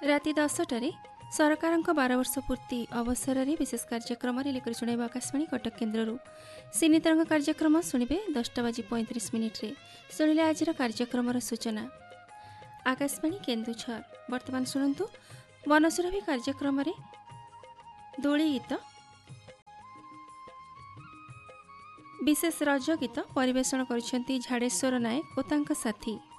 राति 10टारे सरकारଙ୍କ 12 वर्ष पूर्ति अवसर में विशेष कार्यक्रम लेकर शुणाइब आकाशवाणी कटक केन्द्र सिनी तरंग कार्यक्रम शुणे 10:35 शुणिले आज कार्यक्रम सूचना। आकाशवाणी केन्दुझर वर्तमान शुणु वनसुरभि कार्यक्रम दोली गीत विशेष रज गीत परिवेषण कर झाड़ेश्वर नायक और साथी।